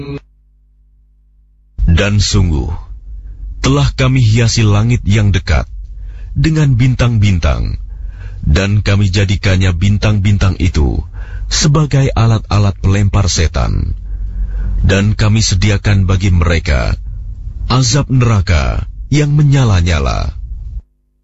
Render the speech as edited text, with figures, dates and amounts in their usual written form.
Dan sungguh, telah kami hiasi langit yang dekat dengan bintang-bintang, dan kami jadikannya bintang-bintang itu sebagai alat-alat pelempar setan. Dan kami sediakan bagi mereka azab neraka yang menyala-nyala.